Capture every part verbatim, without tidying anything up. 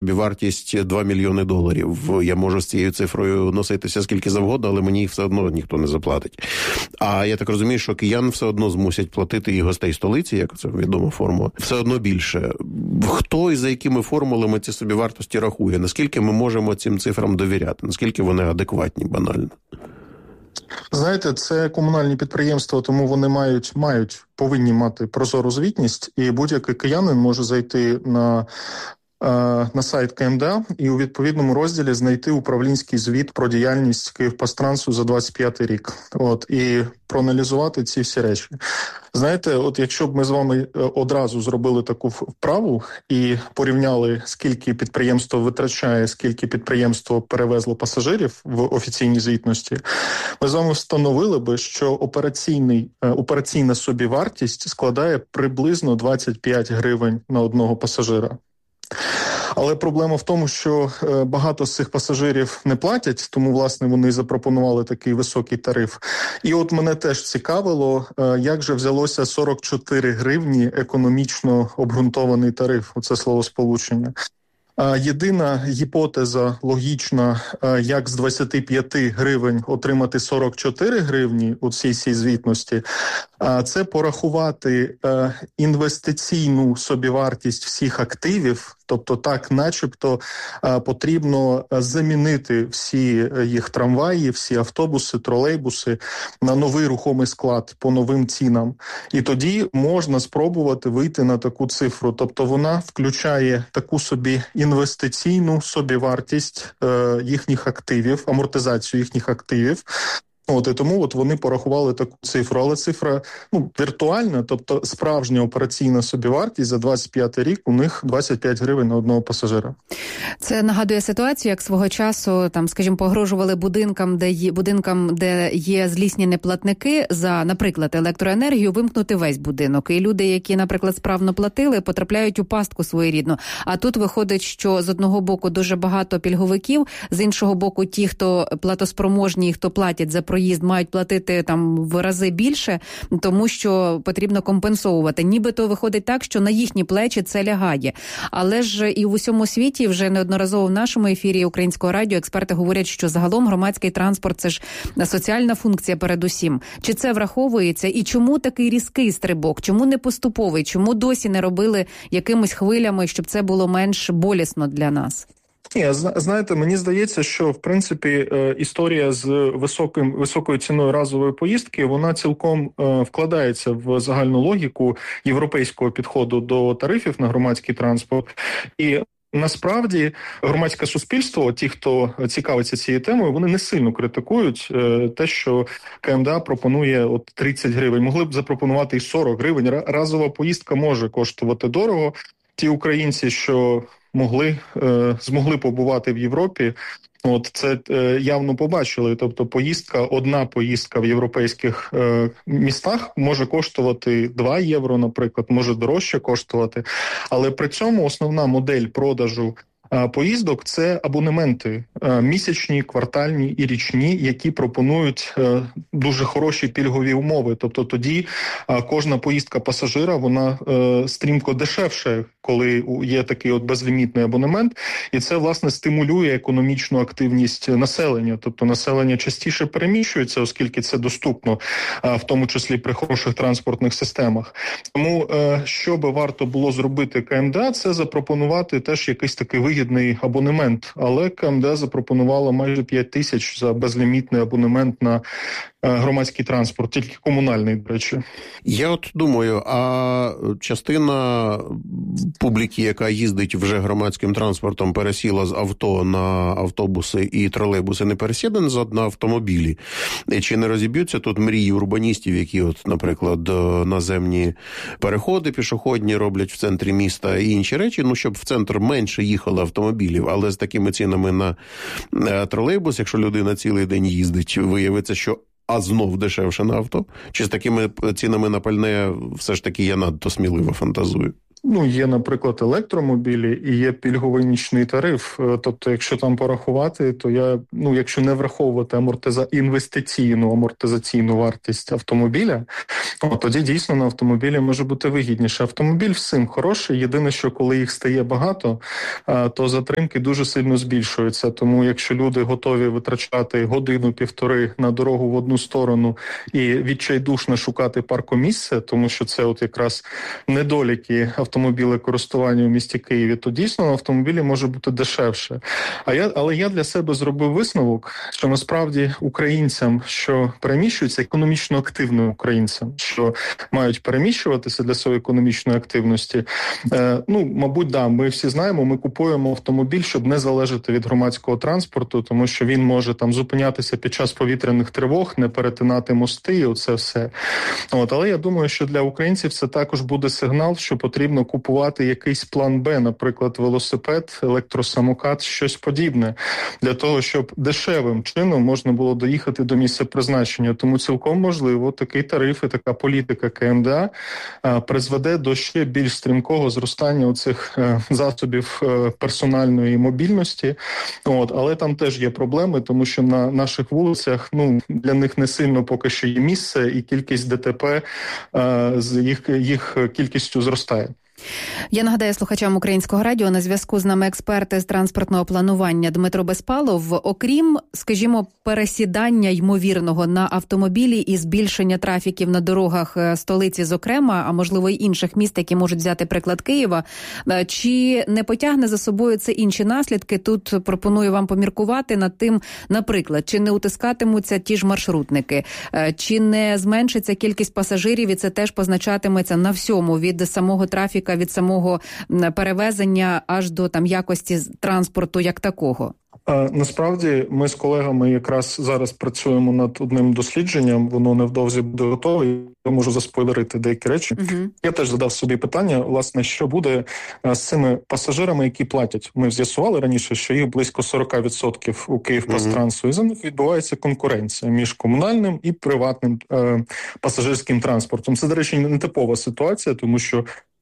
собівартість два мільйони доларів. Я можу з цією цифрою носитися скільки завгодно, але мені все одно ніхто не заплатить. А я так розумію, що киян все одно змусять платити і гостей столиці, як це відома формула, все одно більше. Хто і за якими формулами ці собівартості рахує? Наскільки ми можемо цим цифрам довіряти? Наскільки вони адекватні, банально? Знаєте, це комунальні підприємства, тому вони мають, мають, повинні мати прозору звітність, і будь-який киянин може зайти на, на сайт КМДА і у відповідному розділі знайти управлінський звіт про діяльність Київпастрансу за двадцять п'ятий рік. От, і проаналізувати ці всі речі. Знаєте, от якщо б ми з вами одразу зробили таку вправу і порівняли, скільки підприємство витрачає, скільки підприємство перевезло пасажирів в офіційній звітності, ми з вами встановили би, що операційний, операційна собівартість складає приблизно двадцять п'ять гривень на одного пасажира. Але проблема в тому, що багато з цих пасажирів не платять, тому, власне, вони запропонували такий високий тариф. І от мене теж цікавило, як же взялося сорок чотири гривні економічно обґрунтований тариф, оце словосполучення. Єдина гіпотеза логічна, як з двадцять п'ять гривень отримати сорок чотири гривні у цій цій звітності, це порахувати інвестиційну собівартість всіх активів, тобто так начебто потрібно замінити всі їх трамваї, всі автобуси, тролейбуси на новий рухомий склад по новим цінам. І тоді можна спробувати вийти на таку цифру. Тобто вона включає таку собі інвестиційну собівартість е, їхніх активів, амортизацію їхніх активів. От, і тому от вони порахували таку цифру. Але цифра ну, віртуальна, тобто справжня операційна собівартість за двадцять п'ятий рік у них двадцять п'ять гривень на одного пасажира. Це нагадує ситуацію, як свого часу, там, скажімо, погрожували будинкам, де є, будинкам, де є злісні неплатники за, наприклад, електроенергію, вимкнути весь будинок. І люди, які, наприклад, справно платили, потрапляють у пастку своєрідну. А тут виходить, що з одного боку дуже багато пільговиків, з іншого боку ті, хто платоспроможні, хто платять за проїзд, мають платити там в рази більше, тому що потрібно компенсовувати. Нібито виходить так, що на їхні плечі це лягає. Але ж і в усьому світі, вже неодноразово в нашому ефірі Українського радіо експерти говорять, що загалом громадський транспорт – це ж соціальна функція передусім. Чи це враховується? І чому такий різкий стрибок? Чому не поступовий? Чому досі не робили якимись хвилями, щоб це було менш болісно для нас? Ні, знаєте, мені здається, що, в принципі, історія з високим, високою ціною разової поїздки, вона цілком вкладається в загальну логіку європейського підходу до тарифів на громадський транспорт. І насправді громадське суспільство, ті, хто цікавиться цією темою, вони не сильно критикують е, те, що КМДА пропонує от тридцять гривень. Могли б запропонувати і сорок гривень. Разова поїздка може коштувати дорого. Ті українці, що могли, е, змогли побувати в Європі, от це е, явно побачили. Тобто поїздка, одна поїздка в європейських е, містах може коштувати два євро, наприклад, може дорожче коштувати. Але при цьому основна модель продажу поїздок – це абонементи місячні, квартальні і річні, які пропонують дуже хороші пільгові умови. Тобто тоді кожна поїздка пасажира, вона стрімко дешевше, коли є такий от безлімітний абонемент. І це, власне, стимулює економічну активність населення. Тобто населення частіше переміщується, оскільки це доступно, в тому числі при хороших транспортних системах. Тому, що би варто було зробити КМДА, це запропонувати теж якийсь такий вигідний абонемент. Але КМДА запропонувала майже п'ять тисяч за безлімітний абонемент на громадський транспорт, тільки комунальний, до речі. Я от думаю, а частина публіки, яка їздить вже громадським транспортом, пересіла з авто на автобуси і тролейбуси, не пересіде назад на автомобілі? Чи не розіб'ються тут мрії урбаністів, які, от, наприклад, наземні переходи пішохідні роблять в центрі міста і інші речі, ну, щоб в центр менше їхало автомобілів, але з такими цінами на тролейбус, якщо людина цілий день їздить, виявиться, що а знов дешевше на авто? Чи з такими цінами на пальне все ж таки я надто сміливо фантазую? Ну, є, наприклад, електромобілі і є пільговий нічний тариф. Тобто, якщо там порахувати, то я, ну, якщо не враховувати амортиза... інвестиційну амортизаційну вартість автомобіля, о, тоді дійсно на автомобілі може бути вигідніше. Автомобіль всім хороший, єдине, що коли їх стає багато, то затримки дуже сильно збільшуються. Тому якщо люди готові витрачати годину-півтори на дорогу в одну сторону і відчайдушно шукати паркомісце, тому що це от якраз недоліки автомобілі користування в місті Києві, то дійсно на автомобілі може бути дешевше. А я, але я для себе зробив висновок, що насправді українцям, що переміщуються, економічно активним українцям, що мають переміщуватися для своєї економічної активності, е, ну, мабуть, да, ми всі знаємо, ми купуємо автомобіль, щоб не залежати від громадського транспорту, тому що він може там зупинятися під час повітряних тривог, не перетинати мости, і оце все. От, але я думаю, що для українців це також буде сигнал, що потрібно купувати якийсь план Б, наприклад, велосипед, електросамокат, щось подібне, для того, щоб дешевим чином можна було доїхати до місця призначення. Тому цілком можливо такий тариф і така політика КМДА а, призведе до ще більш стрімкого зростання оцих а, засобів а, персональної мобільності. От, але там теж є проблеми, тому що на наших вулицях, ну, для них не сильно поки що є місце, і кількість ДТП а, з їх, їх кількістю зростає. Я нагадаю слухачам Українського радіо, на зв'язку з нами експерти з транспортного планування Дмитро Безпалов. Окрім, скажімо, пересідання ймовірного на автомобілі і збільшення трафіків на дорогах столиці, зокрема, а можливо й інших міст, які можуть взяти приклад Києва, чи не потягне за собою це інші наслідки? Тут пропоную вам поміркувати над тим, наприклад, чи не утискатимуться ті ж маршрутники, чи не зменшиться кількість пасажирів, і це теж позначатиметься на всьому, від самого трафіка, від самого перевезення аж до там якості транспорту як такого? Насправді ми з колегами якраз зараз працюємо над одним дослідженням, воно невдовзі буде готове, я можу заспойлерити деякі речі. Uh-huh. Я теж задав собі питання, власне, що буде з цими пасажирами, які платять. Ми з'ясували раніше, що їх близько сорок відсотків у Київпастрансу, uh-huh. і за них відбувається конкуренція між комунальним і приватним е, пасажирським транспортом. Це, до речі, не типова ситуація, тому що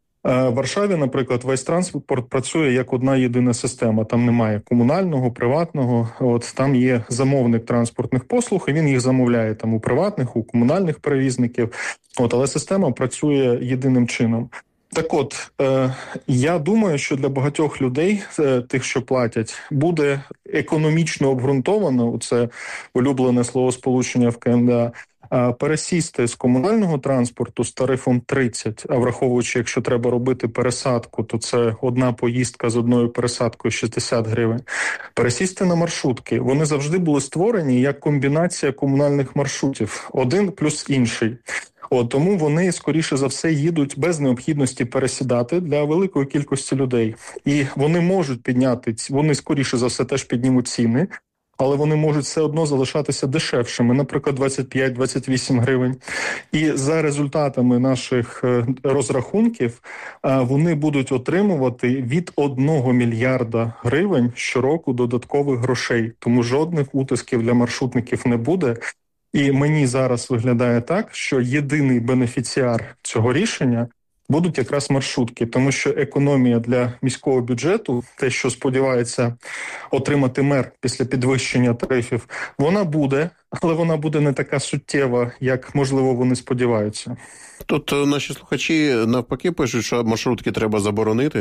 в Варшаві, наприклад, весь транспорт працює як одна єдина система. Там немає комунального, приватного. От там є замовник транспортних послуг, і він їх замовляє там у приватних, у комунальних перевізників. От, але система працює єдиним чином. Так от, е, я думаю, що для багатьох людей, е, тих, що платять, буде економічно обґрунтовано, це улюблене словосполучення в КМДА, пересісти з комунального транспорту з тарифом тридцять, а враховуючи, якщо треба робити пересадку, то це одна поїздка з одною пересадкою шістдесят гривень. Пересісти на маршрутки. Вони завжди були створені як комбінація комунальних маршрутів. Один плюс інший. От, тому вони, скоріше за все, їдуть без необхідності пересідати для великої кількості людей. І вони можуть підняти, вони, скоріше за все, теж піднімуть ціни, але вони можуть все одно залишатися дешевшими, наприклад, двадцять п'ять - двадцять вісім гривень. І за результатами наших розрахунків вони будуть отримувати від одного мільярда гривень щороку додаткових грошей. Тому жодних утисків для маршрутників не буде. І мені зараз виглядає так, що єдиний бенефіціар цього рішення будуть якраз маршрутки, тому що економія для міського бюджету, те, що сподівається отримати мер після підвищення тарифів, вона буде, але вона буде не така суттєва, як, можливо, вони сподіваються. Тут наші слухачі навпаки пишуть, що маршрутки треба заборонити,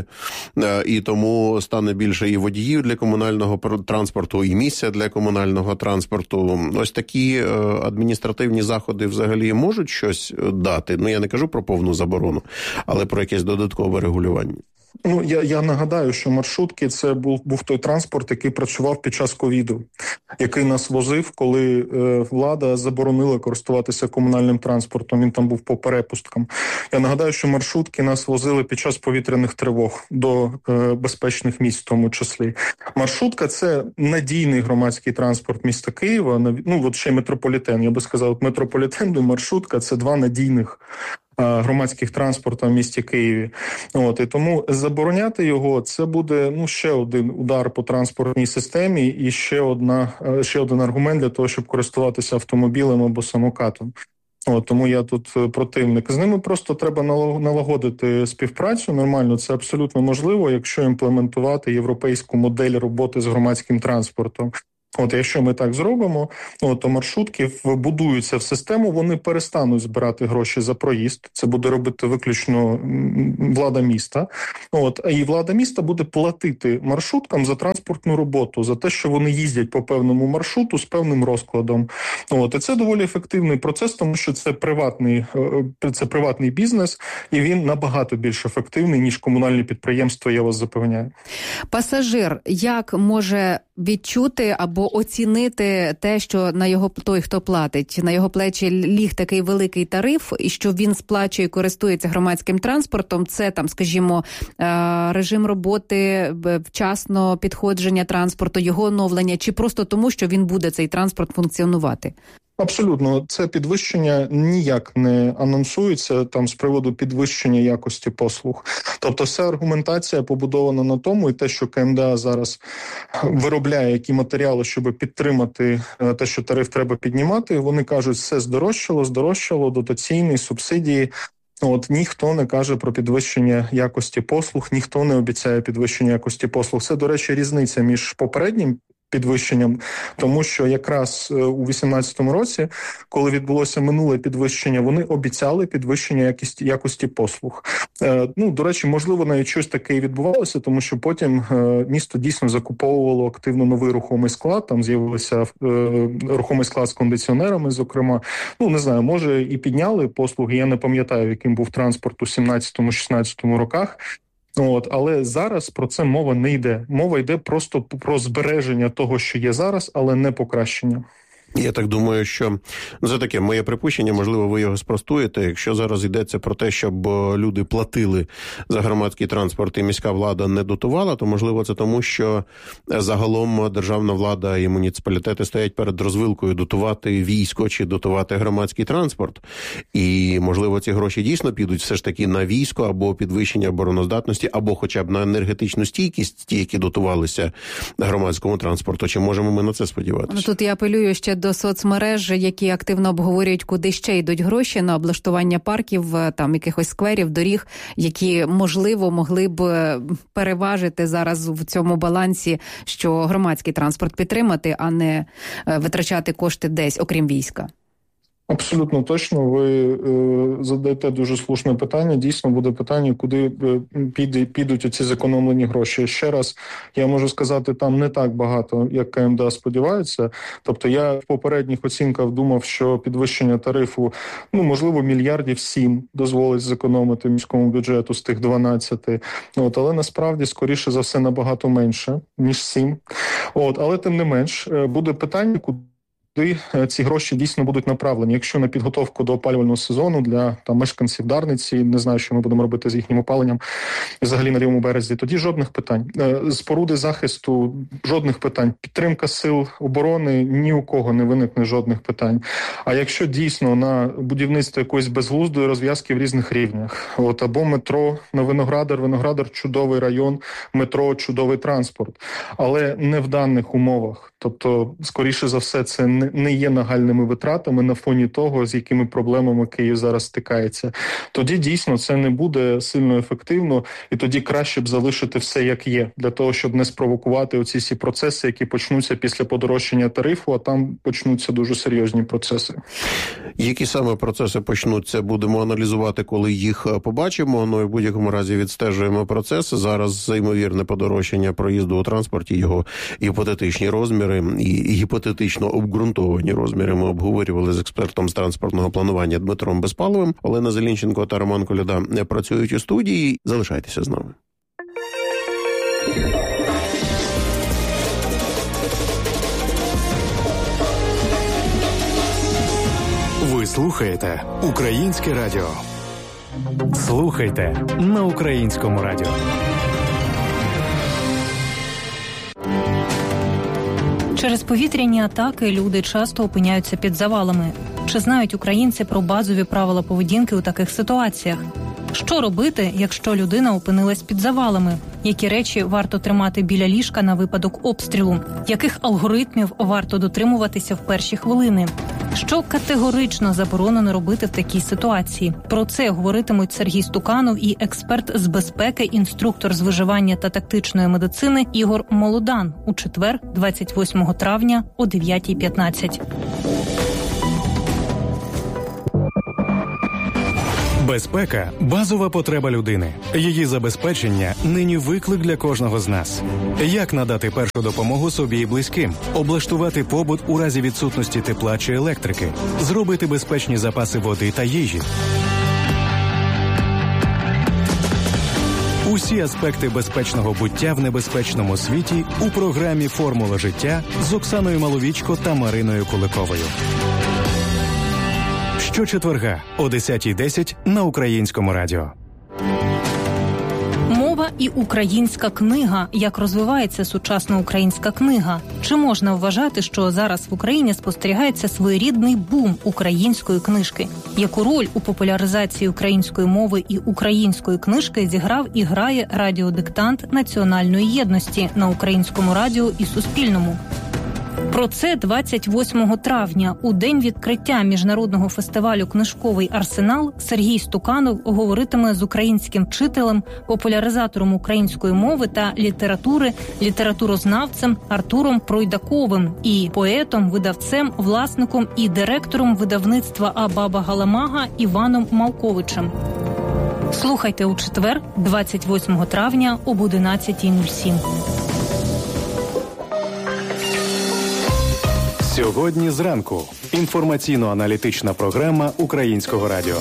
і тому стане більше і водіїв для комунального транспорту, і місця для комунального транспорту. Ось такі адміністративні заходи взагалі можуть щось дати? Ну, я не кажу про повну заборону, але про якесь додаткове регулювання. Ну, я, я нагадаю, що маршрутки – це був, був той транспорт, який працював під час ковіду, який нас возив, коли е, влада заборонила користуватися комунальним транспортом, він там був по перепусткам. Я нагадаю, що маршрутки нас возили під час повітряних тривог до е, безпечних місць в тому числі. Маршрутка – це надійний громадський транспорт міста Києва, ну, от ще метрополітен, я би сказав, метрополітен і маршрутка – це два надійних громадських транспортів в місті Києві. От, і тому забороняти його, це буде, ну, ще один удар по транспортній системі і ще одна, ще один аргумент для того, щоб користуватися автомобілем або самокатом. От, тому я тут противник. З ними просто треба налагодити співпрацю нормально. Це абсолютно можливо, якщо імплементувати європейську модель роботи з громадським транспортом. От, якщо ми так зробимо, от, то маршрутки вбудуються в систему, вони перестануть збирати гроші за проїзд. Це буде робити виключно влада міста. От, і влада міста буде платити маршруткам за транспортну роботу, за те, що вони їздять по певному маршруту з певним розкладом. От, і це доволі ефективний процес, тому що це приватний, це приватний бізнес, і він набагато більш ефективний, ніж комунальні підприємства, я вас запевняю. Пасажир як може відчути або оцінити те, що на його той, хто платить, на його плечі ліг такий великий тариф, і що він сплачує і користується громадським транспортом, це там, скажімо, режим роботи, вчасно підходження транспорту, його оновлення, чи просто тому, що він буде цей транспорт функціонувати? Абсолютно. Це підвищення ніяк не анонсується там з приводу підвищення якості послуг. Тобто вся аргументація побудована на тому, і те, що КМДА зараз виробляє які матеріали, щоб підтримати те, що тариф треба піднімати, вони кажуть, все здорожчало, здорожчало, дотаційні, субсидії. От ніхто не каже про підвищення якості послуг, ніхто не обіцяє підвищення якості послуг. Це, до речі, різниця між попереднім підвищенням, тому що якраз у вісімнадцятому році, коли відбулося минуле підвищення, вони обіцяли підвищення якості, якості послуг. Е, ну, до речі, можливо, навіть щось таке і відбувалося, тому що потім е, місто дійсно закуповувало активно новий рухомий склад, там з'явився е, рухомий склад з кондиціонерами, зокрема. Ну, не знаю, може і підняли послуги, я не пам'ятаю, яким був транспорт у сімнадцятому-шістнадцятому роках. От, але зараз про це мова не йде. Мова йде просто про збереження того, що є зараз, але не покращення. Я так думаю, що це таке моє припущення, можливо, ви його спростуєте. Якщо зараз йдеться про те, щоб люди платили за громадський транспорт і міська влада не дотувала, то, можливо, це тому, що загалом державна влада і муніципалітети стоять перед розвилкою дотувати військо чи дотувати громадський транспорт. І, можливо, ці гроші дійсно підуть все ж таки на військо або підвищення обороноздатності, або хоча б на енергетичну стійкість, ті, які дотувалися громадському транспорту. Чи можемо ми на це сподіватися? Тут я апелюю ще до соцмереж, які активно обговорюють, куди ще йдуть гроші на облаштування парків, там якихось скверів, доріг, які, можливо, могли б переважити зараз в цьому балансі, що громадський транспорт підтримати, а не витрачати кошти десь, окрім війська. Абсолютно точно. Ви е, задаєте дуже слушне питання. Дійсно буде питання, куди піде, підуть оці зекономлені гроші. Ще раз, я можу сказати, там не так багато, як КМДА сподівається. Тобто я в попередніх оцінках думав, що підвищення тарифу, ну, можливо, мільярдів сім дозволить зекономити міському бюджету з тих дванадцяти. От, але насправді, скоріше за все, набагато менше, ніж сім. От, але тим не менш, буде питання, куди ці гроші дійсно будуть направлені. Якщо на підготовку до опалювального сезону для там мешканців Дарниці, не знаю, що ми будемо робити з їхнім опаленням взагалі на лівому березі, тоді жодних питань. Споруди захисту, жодних питань. Підтримка сил оборони, ні у кого не виникне жодних питань. А якщо дійсно на будівництво якоїсь безглуздої розв'язки в різних рівнях, от або метро на Виноградар, Виноградар чудовий район, метро чудовий транспорт, але не в даних умовах. Тобто, скоріше за все, це не не є нагальними витратами на фоні того, з якими проблемами Київ зараз стикається. Тоді дійсно це не буде сильно ефективно, і тоді краще б залишити все як є, для того, щоб не спровокувати оці всі процеси, які почнуться після подорожчання тарифу, а там почнуться дуже серйозні процеси. Які саме процеси почнуться, будемо аналізувати, коли їх побачимо, ну і в будь-якому разі відстежуємо процес. Зараз ймовірне подорожчання проїзду у транспорті, його гіпотетичні розміри і гіпотетично обґрунтовані розміри ми обговорювали з експертом з транспортного планування Дмитром Безпаловим. Олена Зеленченко та Роман Коляда працюють у студії. Залишайтеся з нами. Ви слухаєте Українське радіо. Слухайте на Українському радіо. Через повітряні атаки люди часто опиняються під завалами. Чи знають українці про базові правила поведінки у таких ситуаціях? Що робити, якщо людина опинилась під завалами? Які речі варто тримати біля ліжка на випадок обстрілу? Яких алгоритмів варто дотримуватися в перші хвилини? Що категорично заборонено робити в такій ситуації? Про це говоритимуть Сергій Стуканов і експерт з безпеки, інструктор з виживання та тактичної медицини Ігор Молодан у четвер, двадцять восьмого травня о дев'ятій п'ятнадцять. Безпека – базова потреба людини. Її забезпечення – нині виклик для кожного з нас. Як надати першу допомогу собі і близьким? Облаштувати побут у разі відсутності тепла чи електрики? Зробити безпечні запаси води та їжі? Усі аспекти безпечного буття в небезпечному світі у програмі «Формула життя» з Оксаною Маловічко та Мариною Куликовою. Щочетверга о десятій десять на Українському радіо. Мова і українська книга. Як розвивається сучасна українська книга? Чи можна вважати, що зараз в Україні спостерігається своєрідний бум української книжки? Яку роль у популяризації української мови і української книжки зіграв і грає радіодиктант національної єдності на Українському радіо і Суспільному? Про це двадцять восьмого травня, у день відкриття міжнародного фестивалю «Книжковий арсенал», Сергій Стуканов говоритиме з українським вчителем, популяризатором української мови та літератури, літературознавцем Артуром Пройдаковим і поетом, видавцем, власником і директором видавництва «А-Баба Галамага» Іваном Малковичем. Слухайте у четвер, двадцять восьмого травня об одинадцятій нуль сім. Сьогодні зранку. Інформаційно-аналітична програма Українського радіо.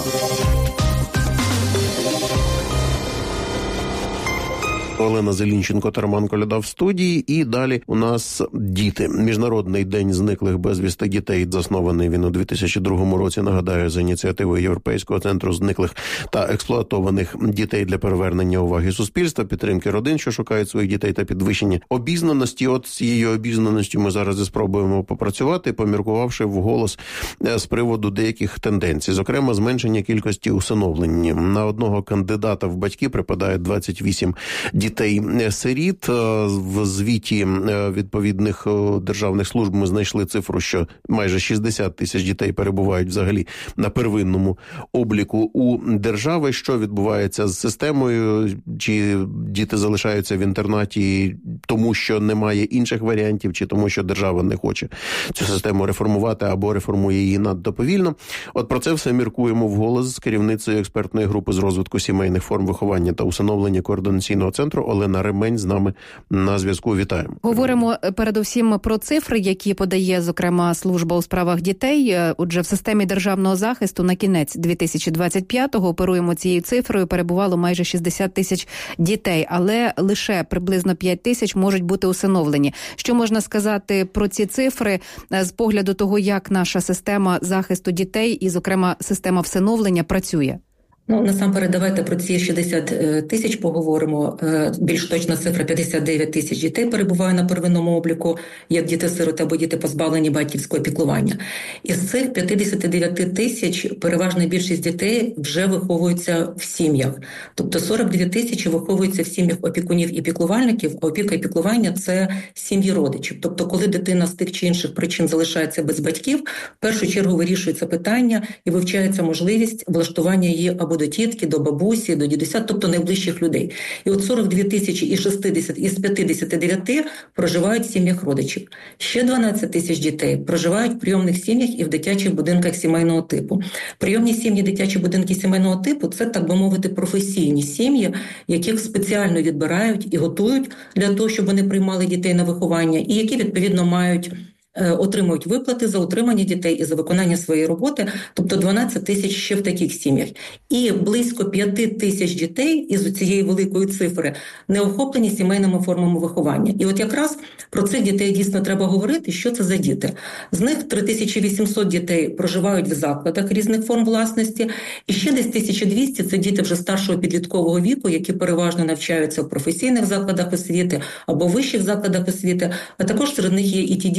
Олена Зелінченко та Роман Коляда в студії. І далі у нас діти. Міжнародний день зниклих безвісти дітей. Заснований він у дві тисячі другому році, нагадаю, за ініціативою Європейського центру зниклих та експлуатованих дітей для привернення уваги суспільства, підтримки родин, що шукають своїх дітей, та підвищення обізнаності. От з цією обізнаністю ми зараз і спробуємо попрацювати, поміркувавши вголос з приводу деяких тенденцій. Зокрема, зменшення кількості усиновлень. На одного кандидата в батьки припадає двадцять вісім дітей-сиріт. В звіті відповідних державних служб ми знайшли цифру, що майже шістдесят тисяч дітей перебувають взагалі на первинному обліку у держави. Що відбувається з системою? Чи діти залишаються в інтернаті тому, що немає інших варіантів, чи тому, що держава не хоче цю систему реформувати або реформує її надто повільно? От про це все міркуємо вголос з керівницею експертної групи з розвитку сімейних форм виховання та усиновлення Координаційного центру Олена Ремень з нами на зв'язку. Вітаємо. Говоримо передусім про цифри, які подає, зокрема, служба у справах дітей. Отже, в системі державного захисту на кінець дві тисячі двадцять п'ятого оперуємо цією цифрою, перебувало майже шістдесят тисяч дітей, але лише приблизно п'ять тисяч можуть бути усиновлені. Що можна сказати про ці цифри з погляду того, як наша система захисту дітей і, зокрема, система всиновлення працює? Ну, насамперед, давайте про ці шістдесят тисяч поговоримо. Більш точна цифра – п'ятдесят дев'ять тисяч дітей перебуває на первинному обліку, як діти-сироти або діти, позбавлені батьківського піклування. Із цих п'ятдесят дев'ять тисяч переважна більшість дітей вже виховуються в сім'ях. Тобто сорок дві тисячі виховуються в сім'ях опікунів і піклувальників, а опіка і піклування – це сім'ї родичів. Тобто, коли дитина з тих чи інших причин залишається без батьків, в першу чергу вирішується питання і вивчається можливість влаштування її або до тітки, до бабусі, до дідуся, тобто найближчих людей. І от сорок дві тисячі із шістдесят, із п'ятдесят дев'ять проживають в сім'ях родичів. Ще дванадцять тисяч дітей проживають в прийомних сім'ях і в дитячих будинках сімейного типу. Прийомні сім'ї, дитячі будинки сімейного типу – це, так би мовити, професійні сім'ї, яких спеціально відбирають і готують для того, щоб вони приймали дітей на виховання, і які, відповідно, мають отримують виплати за утримання дітей і за виконання своєї роботи, тобто дванадцять тисяч ще в таких сім'ях. І близько п'ять тисяч дітей із цієї великої цифри не охоплені сімейними формами виховання. І от якраз про цих дітей дійсно треба говорити, що це за діти. З них три тисячі вісімсот дітей проживають в закладах різних форм власності, і ще десь тисяча двісті – це діти вже старшого підліткового віку, які переважно навчаються в професійних закладах освіти або вищих закладах освіти, а також серед них є і ті діти відносно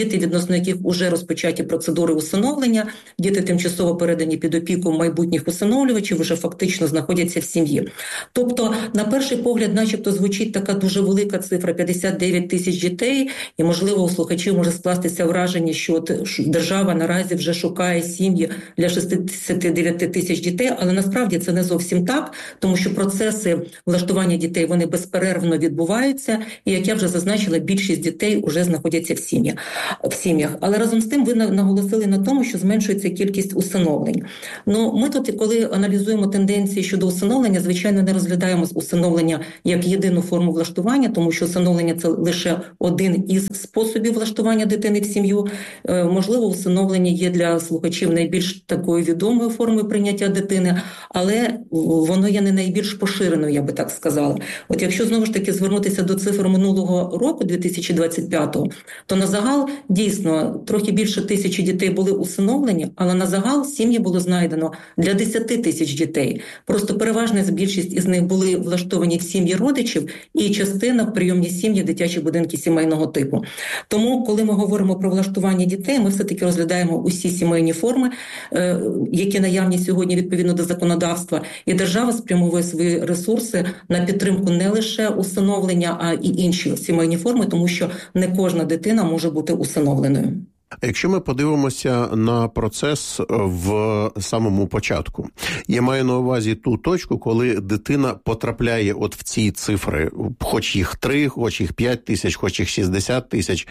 відносно яких вже розпочаті процедури усиновлення, діти тимчасово передані під опіку майбутніх усиновлювачів, вже фактично знаходяться в сім'ї. Тобто, на перший погляд, начебто, звучить така дуже велика цифра – п'ятдесят дев'ять тисяч дітей, і, можливо, у слухачів може скластися враження, що от держава наразі вже шукає сім'ї для шістдесят дев'ять тисяч дітей, але насправді це не зовсім так, тому що процеси влаштування дітей, вони безперервно відбуваються, і, як я вже зазначила, більшість дітей вже знаходяться в сім'ях. В сім'ях. Але разом з тим ви наголосили на тому, що зменшується кількість усиновлень. Ну, ми тут, коли аналізуємо тенденції щодо усиновлення, звичайно, не розглядаємо усиновлення як єдину форму влаштування, тому що усиновлення – це лише один із способів влаштування дитини в сім'ю. Е, можливо, усиновлення є для слухачів найбільш такою відомою формою прийняття дитини, але воно є не найбільш поширеною, я би так сказала. От якщо, знову ж таки, звернутися до цифр минулого року, дві тисячі двадцять п'ятого, то на загал, дійсно, трохи більше тисячі дітей були усиновлені, але на загал сім'ї було знайдено для десять тисяч дітей. Просто переважна більшість із них були влаштовані в сім'ї родичів і частина в прийомні сім'ї, дитячі будинки сімейного типу. Тому, коли ми говоримо про влаштування дітей, ми все-таки розглядаємо усі сімейні форми, які наявні сьогодні відповідно до законодавства, і держава спрямовує свої ресурси на підтримку не лише усиновлення, а і інші сімейні форми, тому що не кожна дитина може бути усиновленою. Якщо ми подивимося на процес в самому початку, я маю на увазі ту точку, коли дитина потрапляє от в ці цифри, хоч їх три, хоч їх п'ять тисяч, хоч їх шістдесят тисяч,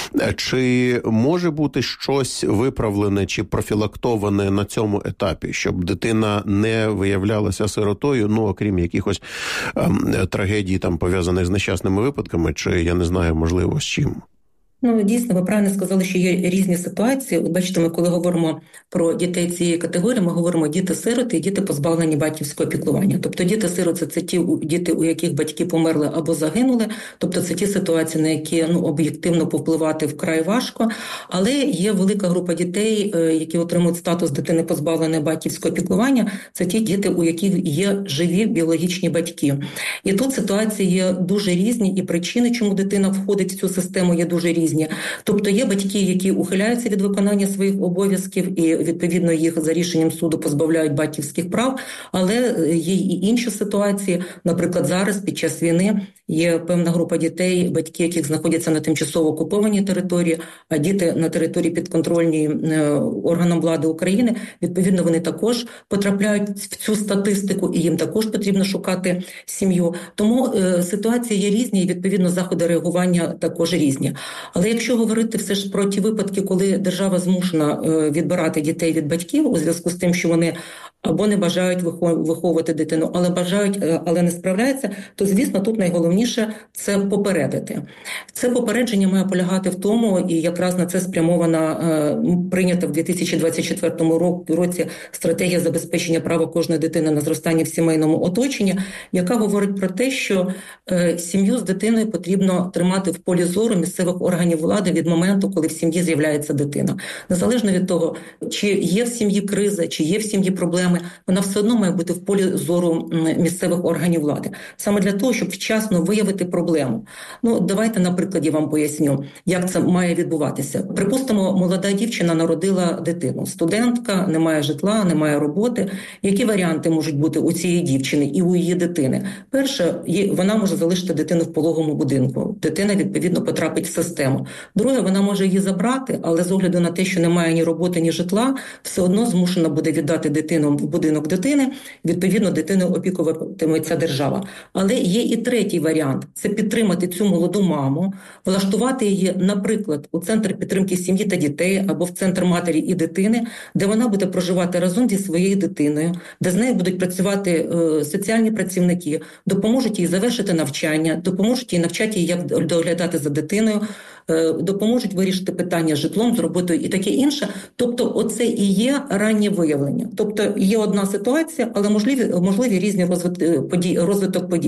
чи може бути щось виправлене чи профілактоване на цьому етапі, щоб дитина не виявлялася сиротою, ну, окрім якихось ем, трагедій, там, пов'язаних з нещасними випадками, чи, я не знаю, можливо, з чим? Ну, дійсно, ви правильно сказали, що є різні ситуації. От бачите, ми коли говоримо про дітей цієї категорії, ми говоримо діти-сироти і діти, позбавлені батьківського піклування. Тобто діти-сироти – це ті діти, у яких батьки померли або загинули. Тобто це ті ситуації, на які, ну, об'єктивно повпливати вкрай важко. Але є велика група дітей, які отримують статус дитини, позбавленої батьківського піклування. Це ті діти, у яких є живі біологічні батьки. І тут ситуації є дуже різні, і причини, чому дитина входить в цю систему, є дуже різні. Тобто є батьки, які ухиляються від виконання своїх обов'язків і, відповідно, їх за рішенням суду позбавляють батьківських прав, але є і інші ситуації. Наприклад, зараз, під час війни, є певна група дітей, батьки, яких знаходяться на тимчасово окупованій території, а діти на території підконтрольній органам влади України, відповідно, вони також потрапляють в цю статистику, і їм також потрібно шукати сім'ю. Тому е, ситуації є різні, і, відповідно, заходи реагування також різні. Але якщо говорити все ж про ті випадки, коли держава змушена відбирати дітей від батьків у зв'язку з тим, що вони або не бажають виховувати дитину, але бажають, але не справляються, то, звісно, тут найголовніше – це попередити. Це попередження має полягати в тому, і якраз на це спрямована, прийнята в дві тисячі двадцять четвертому році стратегія забезпечення права кожної дитини на зростання в сімейному оточенні, яка говорить про те, що сім'ю з дитиною потрібно тримати в полі зору місцевих органів влади від моменту, коли в сім'ї з'являється дитина. Незалежно від того, чи є в сім'ї криза, чи є в сім'ї проблеми, вона все одно має бути в полі зору місцевих органів влади. Саме для того, щоб вчасно виявити проблему. Ну, давайте на прикладі вам поясню, як це має відбуватися. Припустимо, молода дівчина народила дитину. Студентка, немає житла, немає роботи. Які варіанти можуть бути у цієї дівчини і у її дитини? Перше, вона може залишити дитину в пологовому будинку. Дитина, відповідно, потрапить в систему. Друге, вона може її забрати, але з огляду на те, що немає ні роботи, ні житла, все одно змушена буде віддати дитину в будинок дитини, відповідно, дитиною опікуватиметься держава. Але є і третій варіант – це підтримати цю молоду маму, влаштувати її, наприклад, у центр підтримки сім'ї та дітей або в центр матері і дитини, де вона буде проживати разом зі своєю дитиною, де з нею будуть працювати е, соціальні працівники, допоможуть їй завершити навчання, допоможуть їй навчати її, як доглядати за дитиною, е, допоможуть вирішити питання з житлом, з роботою і таке інше. Тобто оце і є раннє виявлення. Тобто є одна ситуація, але можливі, можливі різні розвит, подій, розвиток подій.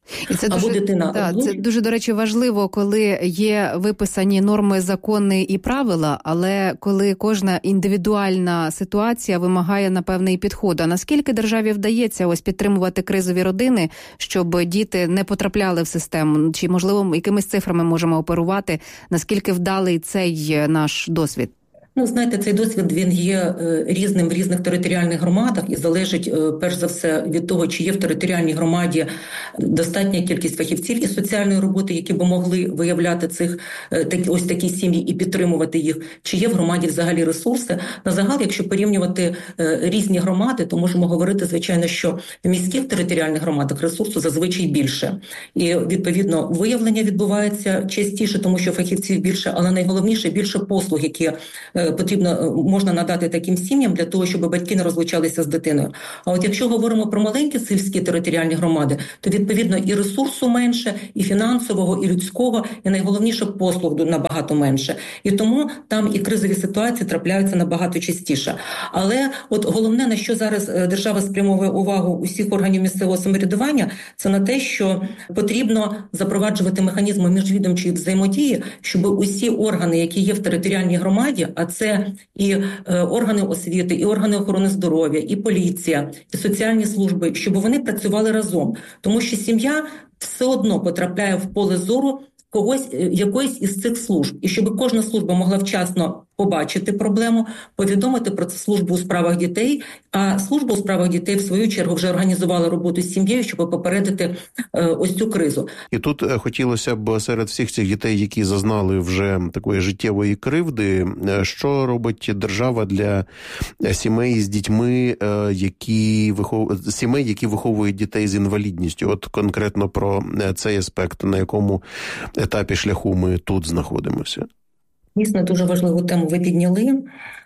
І це або дуже, дитина да, це дуже, до речі, важливо, коли є виписані норми, закони і правила, але коли кожна індивідуальна ситуація вимагає, напевне, і підходу. А наскільки державі вдається ось підтримувати кризові родини, щоб діти не потрапляли в систему? Чи, можливо, якимись цифрами можемо оперувати? Наскільки вдалий цей наш досвід? Ну, знаєте, цей досвід, він є е, різним в різних територіальних громадах і залежить, е, перш за все, від того, чи є в територіальній громаді достатня кількість фахівців із соціальної роботи, які б могли виявляти цих е, такі, ось такі сім'ї і підтримувати їх, чи є в громаді взагалі ресурси. На загал, якщо порівнювати е, різні громади, то можемо говорити, звичайно, що в міських територіальних громадах ресурсу зазвичай більше. І, відповідно, виявлення відбувається частіше, тому що фахівців більше, але найголовніше – більше послуг, які е, потрібно, можна надати таким сім'ям для того, щоб батьки не розлучалися з дитиною. А от якщо говоримо про маленькі сільські територіальні громади, то відповідно і ресурсу менше, і фінансового, і людського, і найголовніше послуг набагато менше. І тому там і кризові ситуації трапляються набагато частіше. Але от головне, на що зараз держава спрямовує увагу усіх органів місцевого самоврядування, це на те, що потрібно запроваджувати механізми міжвідомчої взаємодії, щоб усі органи, які є в територіальній громаді, а це і е, органи освіти, і органи охорони здоров'я, і поліція, і соціальні служби, щоб вони працювали разом. Тому що сім'я все одно потрапляє в поле зору когось, якоїсь із цих служб. І щоб кожна служба могла вчасно побачити проблему, повідомити про це службу у справах дітей, а служба у справах дітей, в свою чергу, вже організувала роботу з сім'єю, щоб попередити е, ось цю кризу. І тут хотілося б серед всіх цих дітей, які зазнали вже такої життєвої кривди, що робить держава для сімей з дітьми, які вихов... сімей, які виховують дітей з інвалідністю? От конкретно про цей аспект, на якому етапі шляху ми тут знаходимося. Дійсно, дуже важливу тему ви підняли,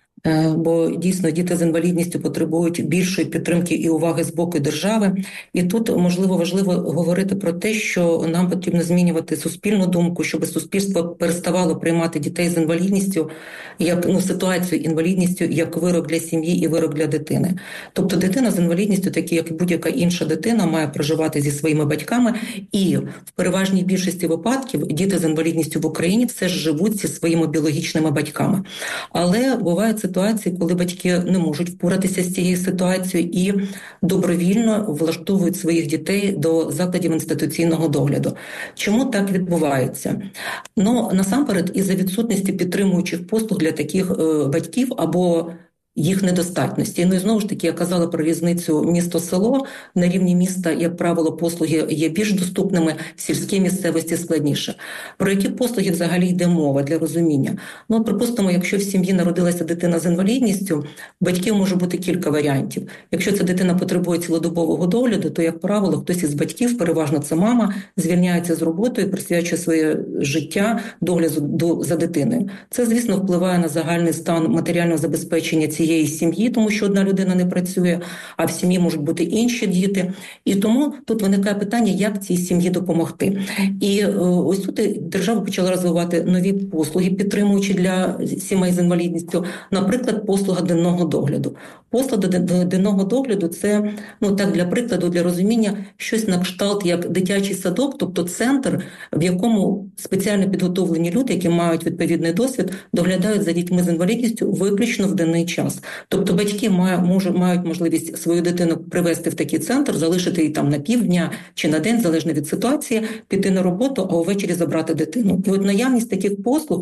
бо дійсно діти з інвалідністю потребують більшої підтримки і уваги з боку держави. І тут, можливо, важливо говорити про те, що нам потрібно змінювати суспільну думку, щоб суспільство переставало приймати дітей з інвалідністю, як ну, ситуацію інвалідністю, як вирок для сім'ї і вирок для дитини. Тобто дитина з інвалідністю, так як і будь-яка інша дитина, має проживати зі своїми батьками. І в переважній більшості випадків діти з інвалідністю в Україні все ж живуть зі своїми біологічними батьками. Але бувають ситуації, коли батьки не можуть впоратися з цією ситуацією і добровільно влаштовують своїх дітей до закладів інституційного догляду. Чому так відбувається? Ну, насамперед, із-за відсутності підтримуючих послуг для таких е, батьків або їх недостатності. Ну і знову ж таки, я казала про різницю місто-село. На рівні міста, як правило, послуги є більш доступними, в сільській місцевості складніше. Про які послуги взагалі йде мова для розуміння? Ну, припустимо, якщо в сім'ї народилася дитина з інвалідністю, батьків може бути кілька варіантів. Якщо ця дитина потребує цілодобового догляду, то, як правило, хтось із батьків, переважно це мама, звільняється з роботи і присвячує своє життя догляду за дитиною. Це, звісно, впливає на загальний стан матеріального забезпечення цієї сім'ї, тому що одна людина не працює, а в сім'ї можуть бути інші діти. І тому тут виникає питання, як цій сім'ї допомогти. І ось тут держава почала розвивати нові послуги, підтримуючи для сімей з інвалідністю, наприклад, послуга денного догляду. Послуга денного догляду – це, ну так, для прикладу, для розуміння, щось на кшталт як дитячий садок, тобто центр, в якому спеціально підготовлені люди, які мають відповідний досвід, доглядають за дітьми з інвалідністю виключно в денний час. Тобто батьки мають, можуть, мають можливість свою дитину привезти в такий центр, залишити її там на півдня чи на день, залежно від ситуації, піти на роботу, а увечері забрати дитину. І от наявність таких послуг,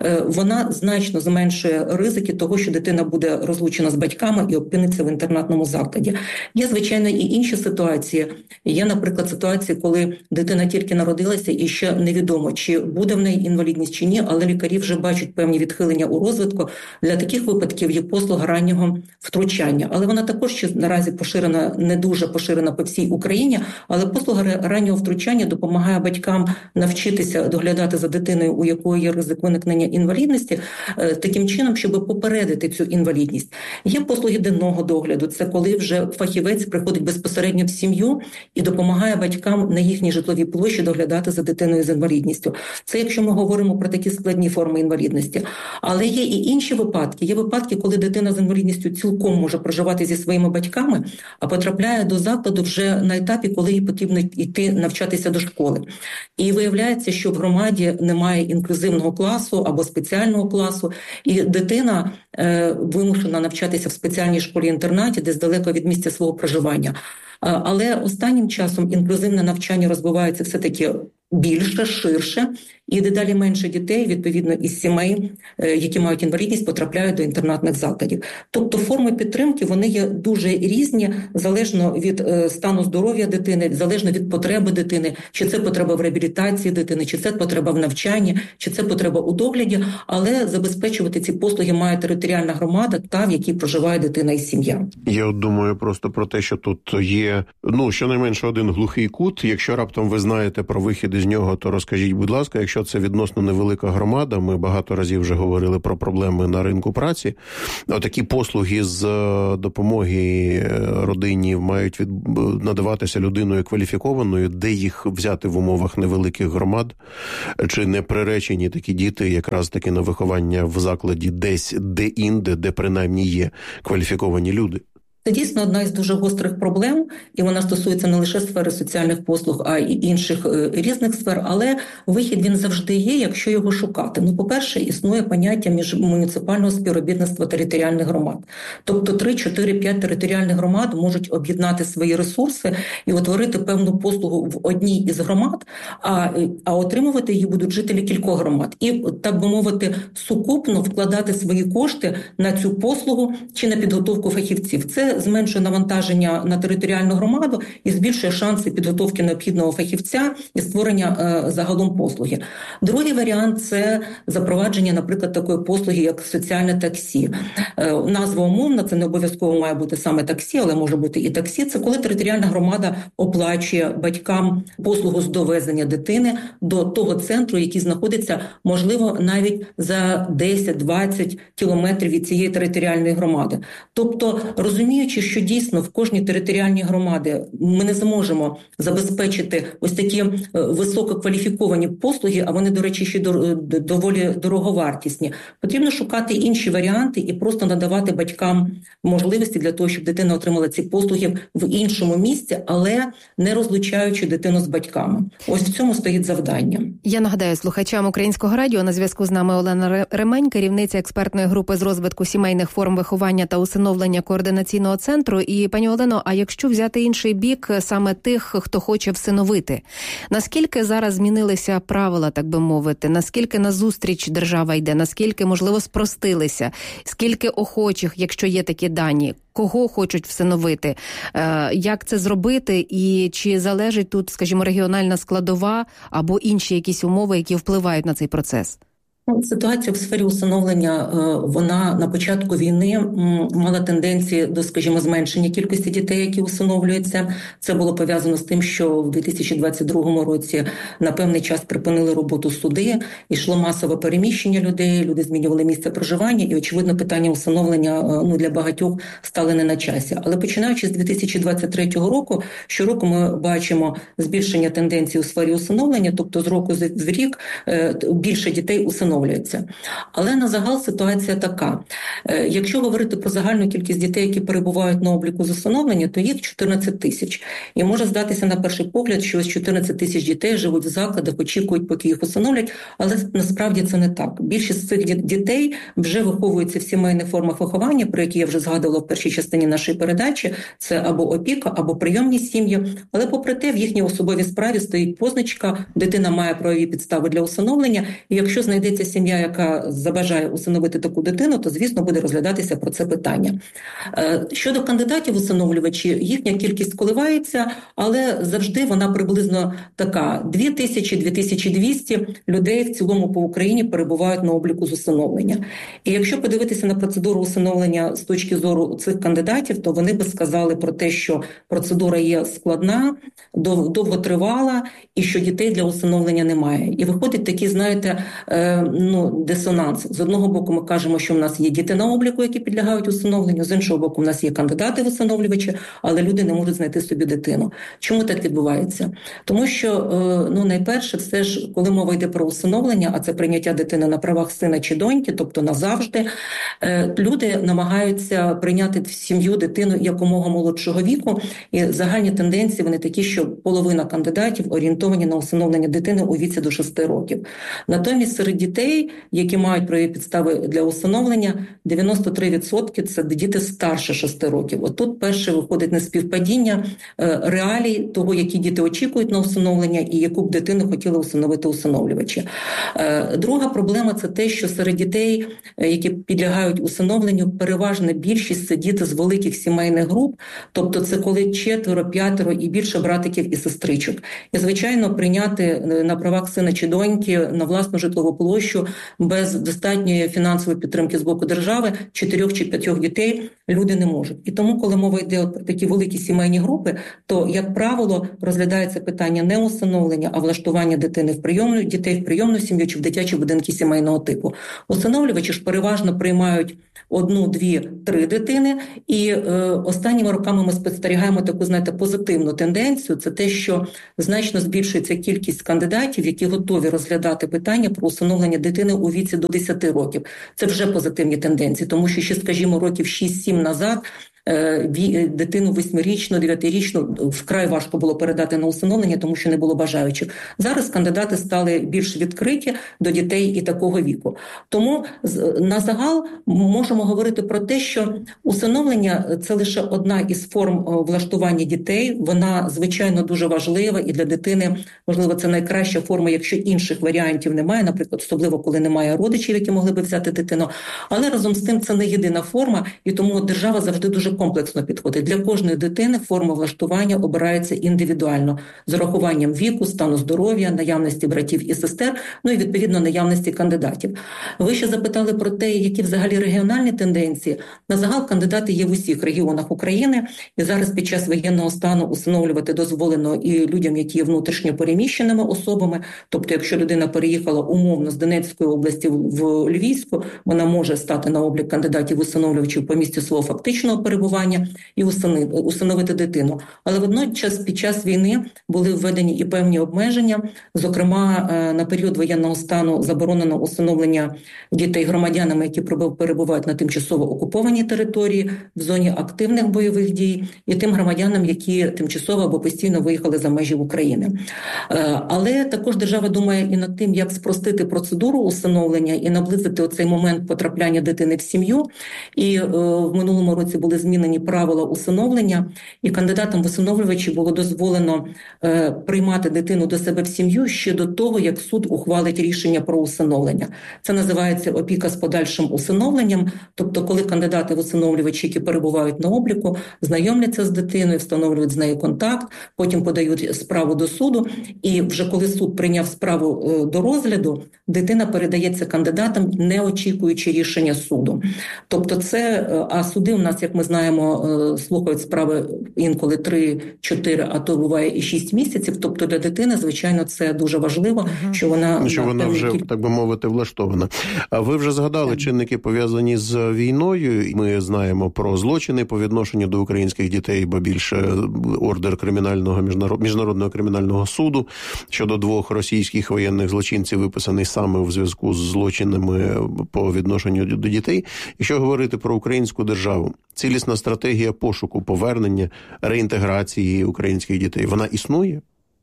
вона значно зменшує ризики того, що дитина буде розлучена з батьками і опиниться в інтернатному закладі. Є, звичайно, і інші ситуації. Є, наприклад, ситуації, коли дитина тільки народилася і ще невідомо, чи буде в неї інвалідність чи ні, але лікарі вже бачать певні відхилення у розвитку. Для таких випадків є послуга раннього втручання. Але вона також ще наразі поширена, не дуже поширена по всій Україні, але послуга раннього втручання допомагає батькам навчитися доглядати за дитиною, у якої є ризик виникнення інвалідності, таким чином, щоб попередити цю інвалідність. Є послуги денного догляду. Це коли вже фахівець приходить безпосередньо в сім'ю і допомагає батькам на їхній житловій площі доглядати за дитиною з інвалідністю. Це якщо ми говоримо про такі складні форми інвалідності. Але є і інші випадки. Є випадки, коли дитина дитина з інвалідністю цілком може проживати зі своїми батьками, а потрапляє до закладу вже на етапі, коли їй потрібно йти навчатися до школи. І виявляється, що в громаді немає інклюзивного класу або спеціального класу, і дитина е, вимушена навчатися в спеціальній школі-інтернаті, десь далеко від місця свого проживання. Але останнім часом інклюзивне навчання розвивається все-таки більше, ширше, і дедалі менше дітей, відповідно, із сімей, які мають інвалідність, потрапляють до інтернатних закладів. Тобто форми підтримки, вони є дуже різні, залежно від стану здоров'я дитини, залежно від потреби дитини, чи це потреба в реабілітації дитини, чи це потреба в навчанні, чи це потреба у догляді, але забезпечувати ці послуги має територіальна громада, та, в якій проживає дитина і сім'я. Я от думаю просто про те, що тут є, ну, щонайменше один глухий кут. Якщо раптом ви знаєте про вихід із нього, то розкажіть, будь ласка, якщо це відносно невелика громада, ми багато разів вже говорили про проблеми на ринку праці, такі послуги з допомоги родині мають від... надаватися людиною кваліфікованою, де їх взяти в умовах невеликих громад, чи не приречені такі діти якраз таки на виховання в закладі десь де-інде, де принаймні є кваліфіковані люди? Це дійсно одна із дуже гострих проблем, і вона стосується не лише сфери соціальних послуг, а й інших е, різних сфер, але вихід він завжди є, якщо його шукати. Ну, по-перше, існує поняття міжмуніципального співробітництва територіальних громад. Тобто три, чотири, п'ять територіальних громад можуть об'єднати свої ресурси і утворити певну послугу в одній із громад, а, а отримувати її будуть жителі кількох громад. І, так би мовити, сукупно вкладати свої кошти на цю послугу чи на підготовку фахівців. Це зменшує навантаження на територіальну громаду і збільшує шанси підготовки необхідного фахівця і створення е, загалом послуги. Другий варіант – це запровадження, наприклад, такої послуги, як соціальне таксі. Е, назва умовна, це не обов'язково має бути саме таксі, але може бути і таксі. Це коли територіальна громада оплачує батькам послугу з довезення дитини до того центру, який знаходиться, можливо, навіть за десять-двадцять кілометрів від цієї територіальної громади. Тобто, розуміючи, що дійсно в кожній територіальній громаді ми не зможемо забезпечити ось такі висококваліфіковані послуги, а вони, до речі, ще доволі дороговартісні. Потрібно шукати інші варіанти і просто надавати батькам можливості для того, щоб дитина отримала ці послуги в іншому місці, але не розлучаючи дитину з батьками. Ось в цьому стоїть завдання. Я нагадаю слухачам Українського радіо, на зв'язку з нами Олена Ремень, керівниця експертної групи з розвитку сімейних форм виховання та усиновлення координаційного центру. І, пані Олено, а якщо взяти інший бік, саме тих, хто хоче всиновити, наскільки зараз змінилися правила, так би мовити, наскільки назустріч держава йде, наскільки, можливо, спростилися, скільки охочих, якщо є такі дані, кого хочуть всиновити, як це зробити і чи залежить тут, скажімо, регіональна складова або інші якісь умови, які впливають на цей процес? Ситуація в сфері усиновлення, вона на початку війни мала тенденції до, скажімо, зменшення кількості дітей, які усиновлюються. Це було пов'язано з тим, що в дві тисячі двадцять другому році на певний час припинили роботу суди, йшло масове переміщення людей, люди змінювали місце проживання, і, очевидно, питання усиновлення ну, для багатьох стали не на часі. Але починаючи з дві тисячі двадцять третього року, щороку ми бачимо збільшення тенденцій у сфері усиновлення, тобто з року в рік більше дітей усиновлюється. Але на загал ситуація така. Якщо говорити про загальну кількість дітей, які перебувають на обліку з усиновлення, то їх чотирнадцять тисяч. І може здатися на перший погляд, що ось чотирнадцять тисяч дітей живуть в закладах, очікують, поки їх усиновлять, але насправді це не так. Більшість з цих дітей вже виховуються в сімейних формах виховання, про які я вже згадувала в першій частині нашої передачі. Це або опіка, або прийомні сім'ї. Але попри те, в їхній особовій справі стоїть позначка, дитина має правові підстави для усиновлення, і якщо знайдеться сім'я, яка забажає усиновити таку дитину, то, звісно, буде розглядатися про це питання. Щодо кандидатів-усиновлювачі, їхня кількість коливається, але завжди вона приблизно така. дві тисячі - дві тисячі двісті людей в цілому по Україні перебувають на обліку з усиновлення. І якщо подивитися на процедуру усиновлення з точки зору цих кандидатів, то вони би сказали про те, що процедура є складна, довготривала і що дітей для усиновлення немає. І виходить такий, знаєте, ну, дисонанс. З одного боку ми кажемо, що в нас є діти на обліку, які підлягають усиновленню, з іншого боку в нас є кандидати в усиновлювачі, але люди не можуть знайти собі дитину. Чому так відбувається? Тому що, ну, найперше, все ж, коли мова йде про усиновлення, а це прийняття дитини на правах сина чи доньки, тобто назавжди, люди намагаються прийняти в сім'ю дитину якомога молодшого віку, і загальні тенденції вони такі, що половина кандидатів орієнтовані на усиновлення дитини у віці до шести років. Натомість серед дітей, які мають правові підстави для усиновлення, дев'яносто три відсотки – це діти старше шести років. От тут перше виходить неспівпадіння реалій того, які діти очікують на усиновлення і яку б дитину хотіли усиновити усиновлювачі. Друга проблема – це те, що серед дітей, які підлягають усиновленню, переважна більшість – це діти з великих сімейних груп, тобто це коли четверо, п'ятеро і більше братиків і сестричок. І, звичайно, прийняти на правах сина чи доньки на власну житлову площу без достатньої фінансової підтримки з боку держави чотирьох чи п'ятьох дітей люди не можуть. І тому, коли мова йде про такі великі сімейні групи, то, як правило, розглядається питання не усиновлення, а влаштування дитини в прийомну, дітей в прийомну сім'ю чи в дитячі будинки сімейного типу. Усиновлювачі ж переважно приймають одну, дві, три дитини, і е, останніми роками ми спостерігаємо таку, знаєте, позитивну тенденцію. Це те, що значно збільшується кількість кандидатів, які готові розглядати питання про усиновлення дитини у віці до десяти років. Це вже позитивні тенденції, тому що ще, скажімо, років шість-сім назад дитину восьмирічну, дев'ятирічну вкрай важко було передати на усиновлення, тому що не було бажаючих. Зараз кандидати стали більш відкриті до дітей і такого віку. Тому на загал можемо говорити про те, що усиновлення – це лише одна із форм влаштування дітей. Вона, звичайно, дуже важлива і для дитини, можливо, це найкраща форма, якщо інших варіантів немає, наприклад, особливо, коли немає родичів, які могли би взяти дитину. Але разом з тим це не єдина форма, і тому держава завжди дуже комплексно підходить. Для кожної дитини форма влаштування обирається індивідуально, з урахуванням віку, стану здоров'я, наявності братів і сестер, ну і, відповідно, наявності кандидатів. Ви ще запитали про те, які взагалі регіональні тенденції. На загал кандидати є в усіх регіонах України, і зараз під час воєнного стану усиновлювати дозволено і людям, які є внутрішньо переміщеними особами. Тобто, якщо людина переїхала умовно з Донецької області в Львівську, вона може стати на облік кандидатів усиновлювачів по місці свого фактичного перебування і усиновити дитину. Але водночас під час війни були введені і певні обмеження. Зокрема, на період воєнного стану заборонено усиновлення дітей громадянами, які перебувають на тимчасово окупованій території, в зоні активних бойових дій, і тим громадянам, які тимчасово або постійно виїхали за межі України. Але також держава думає і над тим, як спростити процедуру усиновлення і наблизити оцей момент потрапляння дитини в сім'ю. І в минулому році були змінені правила усиновлення, і кандидатам в усиновлювачі було дозволено е, приймати дитину до себе в сім'ю ще до того, як суд ухвалить рішення про усиновлення. Це називається опіка з подальшим усиновленням, тобто коли кандидати в усиновлювачі, які перебувають на обліку, знайомляться з дитиною, встановлюють з нею контакт, потім подають справу до суду, і вже коли суд прийняв справу е, до розгляду, дитина передається кандидатам, не очікуючи рішення суду. Тобто це, а суди у нас, як ми знаємо, слухають справи інколи три-чотири, а то буває і шість місяців. Тобто для дитини, звичайно, це дуже важливо, uh-huh. що вона... Що вона вже, кіль... так би мовити, влаштована. А ви вже згадали yeah. чинники, пов'язані з війною. Ми знаємо про злочини по відношенню до українських дітей, бо більше ордер кримінального міжнародного кримінального суду щодо двох російських воєнних злочинців, виписаний саме в зв'язку з злочинами по відношенню до дітей. Якщо говорити про українську державу, цілісна стратегія пошуку, повернення, реінтеграції українських дітей, вона існує?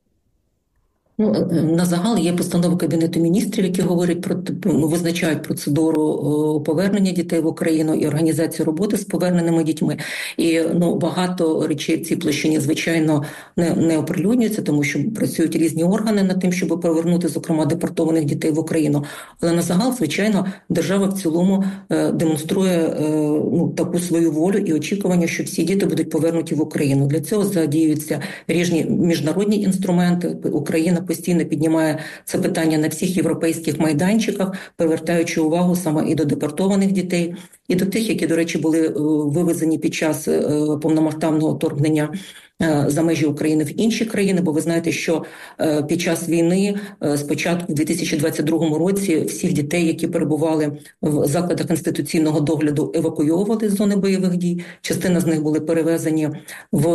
Ну, на загал є постанови Кабінету міністрів, які говорять про ну, визначають процедуру повернення дітей в Україну і організацію роботи з поверненими дітьми. І ну, багато речей в цій площині, звичайно, не, не оприлюднюються, тому що працюють різні органи над тим, щоб повернути, зокрема, депортованих дітей в Україну. Але на загал, звичайно, держава в цілому е, демонструє е, ну, таку свою волю і очікування, що всі діти будуть повернуті в Україну. Для цього задіюються різні міжнародні інструменти. Україна постійно піднімає це питання на всіх європейських майданчиках, привертаючи увагу саме і до депортованих дітей, і до тих, які, до речі, були вивезені під час повномасштабного вторгнення за межі України в інші країни, бо ви знаєте, що під час війни спочатку в дві тисячі двадцять другому році всіх дітей, які перебували в закладах інституційного догляду, евакуйовували з зони бойових дій. Частина з них були перевезені в,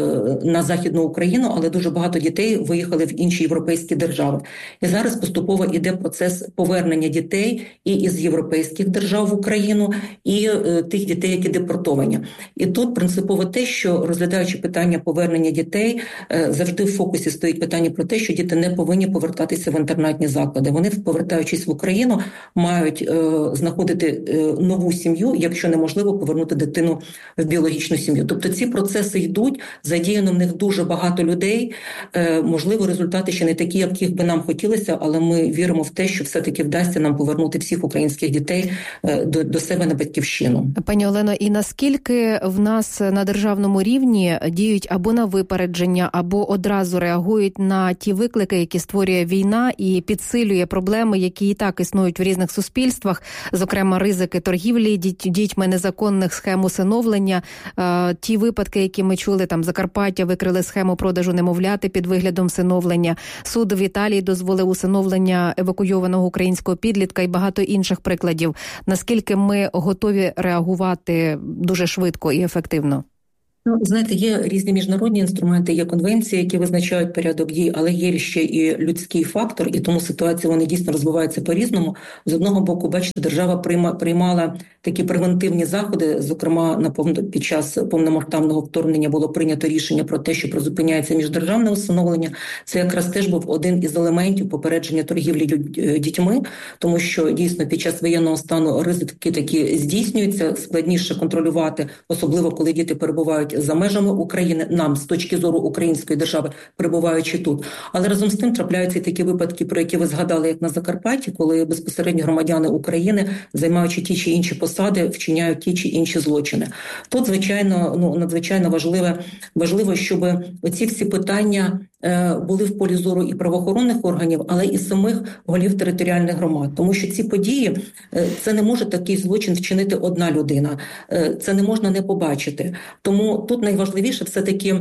на Західну Україну, але дуже багато дітей виїхали в інші європейські держави. І зараз поступово йде процес повернення дітей і із європейських держав в Україну, і тих дітей, які депортовані. І тут принципово те, що розглядаючи питання повернення дітей, завжди в фокусі стоїть питання про те, що діти не повинні повертатися в інтернатні заклади. Вони, повертаючись в Україну, мають е, знаходити е, нову сім'ю, якщо неможливо повернути дитину в біологічну сім'ю. Тобто ці процеси йдуть, задіяно в них дуже багато людей. Е, можливо, результати ще не такі, яких би нам хотілося, але ми віримо в те, що все-таки вдасться нам повернути всіх українських дітей е, до, до себе на батьківщину. Пані Олено, і наскільки в нас на державному рівні діють або на випередження, або одразу реагують на ті виклики, які створює війна і підсилює проблеми, які і так існують в різних суспільствах, зокрема ризики торгівлі дітьми, незаконних схем усиновлення, ті випадки, які ми чули, там Закарпаття викрили схему продажу немовляти під виглядом всиновлення, суд в Італії дозволив усиновлення евакуйованого українського підлітка і багато інших прикладів. Наскільки ми готові реагувати дуже швидко і ефективно? Ну, знаєте, є різні міжнародні інструменти, є конвенції, які визначають порядок дій, але є ще і людський фактор, і тому ситуація, вони дійсно розвиваються по-різному. З одного боку, бачите, держава прийма, приймала такі превентивні заходи, зокрема, на повно, під час повномасштабного вторгнення було прийнято рішення про те, що призупиняється міждержавне усиновлення. Це якраз теж був один із елементів попередження торгівлі дітьми, тому що дійсно під час воєнного стану ризики такі здійснюються, складніше контролювати, особливо коли діти перебувають за межами України, нам, з точки зору української держави, перебуваючи тут. Але разом з тим трапляються і такі випадки, про які ви згадали, як на Закарпатті, коли безпосередньо громадяни України, займаючи ті чи інші посади, вчиняють ті чи інші злочини. Тут, звичайно, ну, надзвичайно важливе, важливо, щоб оці всі питання е, були в полі зору і правоохоронних органів, але і самих голів територіальних громад. Тому що ці події, е, це не може такий злочин вчинити одна людина. Е, це не можна не побачити. Тому тут найважливіше все-таки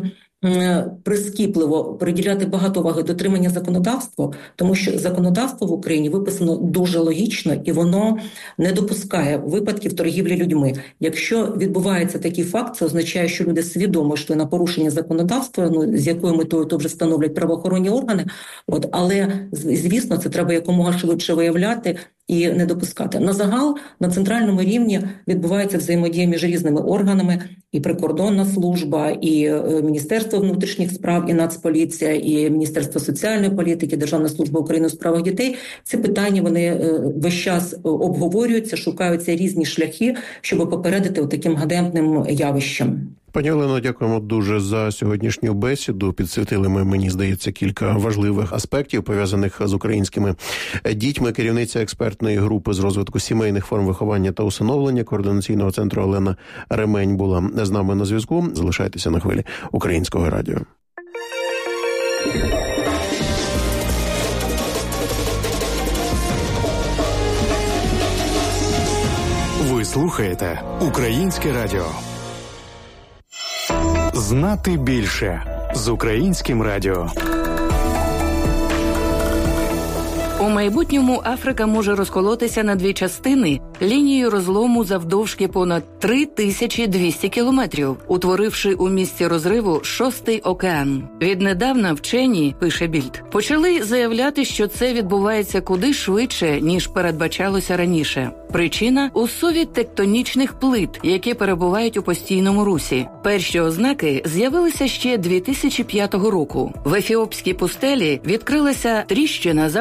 прискіпливо приділяти багато уваги дотримання законодавства, тому що законодавство в Україні виписано дуже логічно і воно не допускає випадків торгівлі людьми. Якщо відбувається такий факт, це означає, що люди свідомо йшли на порушення законодавства, ну, з якою метою то вже встановлять правоохоронні органи, от, але, звісно, це треба якомога швидше виявляти і не допускати. На загал, на центральному рівні відбувається взаємодія між різними органами, і прикордонна служба, і е, Міністерство внутрішніх справ, і Нацполіція, і Міністерство соціальної політики, Державна служба України у справах дітей. Ці питання, вони е, весь час обговорюються, шукаються різні шляхи, щоб попередити таким ганебним явищам. Пані Олено, дякуємо дуже за сьогоднішню бесіду. Підсвітили ми, мені здається, кілька важливих аспектів, пов'язаних з українськими дітьми. Керівниця експертної групи з розвитку сімейних форм виховання та усиновлення Координаційного центру Олена Ремень була з нами на зв'язку. Залишайтеся на хвилі Українського радіо. Ви слухаєте Українське радіо. Знати більше з Українським радіо. У майбутньому Африка може розколотися на дві частини лінією розлому завдовжки понад три тисячі двісті кілометрів, утворивши у місці розриву шостий океан. Віднедавна вчені, пише Більд, почали заявляти, що це відбувається куди швидше, ніж передбачалося раніше. Причина – у суві тектонічних плит, які перебувають у постійному русі. Перші ознаки з'явилися ще дві тисячі п'ятого року. В ефіопській пустелі відкрилася тріщина завдовжки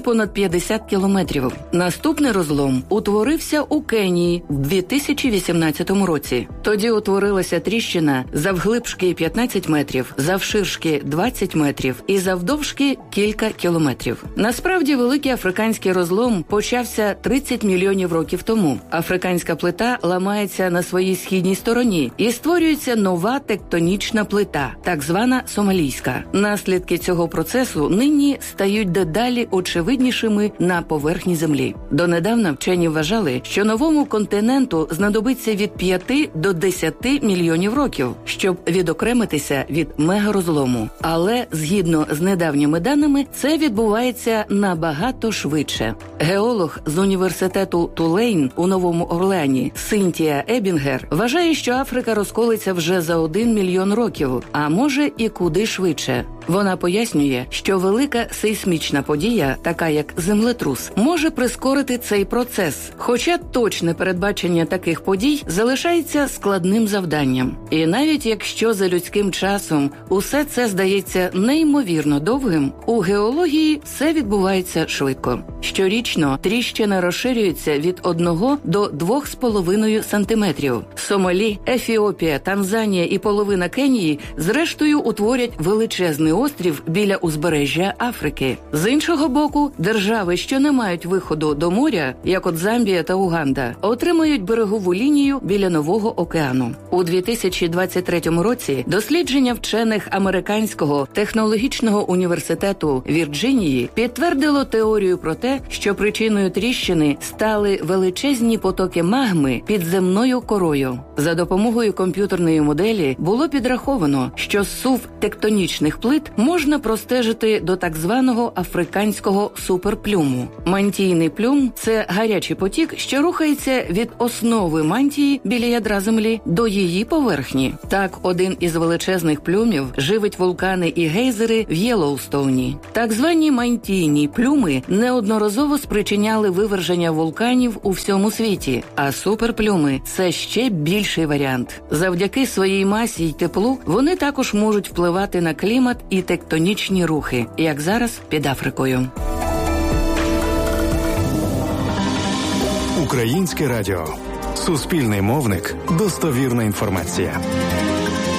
понад п'ятдесят кілометрів. Наступний розлом утворився у Кенії в дві тисячі вісімнадцятому році. Тоді утворилася тріщина завглибшки п'ятнадцять метрів, завширшки двадцять метрів і завдовжки кілька кілометрів. Насправді, великий африканський розлом почався тридцять мільйонів років тому. Африканська плита ламається на своїй східній стороні і створюється нова тектонічна плита, так звана сомалійська. Наслідки цього процесу нині стають дедалі очевиднішими на поверхні Землі. Донедавна вчені вважали, що новому континенту знадобиться від п'яти до десяти мільйонів років, щоб відокремитися від мегарозлому. Але, згідно з недавніми даними, це відбувається набагато швидше. Геолог з університету Тулейн у Новому Орлеані Синтія Ебінгер вважає, що Африка розколиться вже за один мільйон років, а може і куди швидше. Вона пояснює, що велика сейсмічна подія, така як землетрус, може прискорити цей процес, хоча точне передбачення таких подій залишається складним завданням. І навіть якщо за людським часом усе це здається неймовірно довгим, у геології все відбувається швидко. Щорічно тріщина розширюється від одного до двох з половиною сантиметрів. Сомалі, Ефіопія, Танзанія і половина Кенії зрештою утворять величезний острів біля узбережжя Африки. З іншого боку, держави, що не мають виходу до моря, як от Замбія та Уганда, отримують берегову лінію біля Нового океану. У дві тисячі двадцять третьому році дослідження вчених Американського технологічного університету Вірджинії підтвердило теорію про те, що причиною тріщини стали величезні потоки магми під земною корою. За допомогою комп'ютерної моделі було підраховано, що зсув тектонічних плит можна простежити до так званого африканського суперплюму. Мантійний плюм – це гарячий потік, що рухається від основи мантії біля ядра Землі до її поверхні. Так, один із величезних плюмів живить вулкани і гейзери в Єлоустоуні. Так звані мантійні плюми неодноразово спричиняли виверження вулканів у всьому світі, а суперплюми – це ще більший варіант. Завдяки своїй масі й теплу вони також можуть впливати на клімат і тектонічні рухи, як зараз під Африкою. Українське радіо. Суспільний мовник. Достовірна інформація.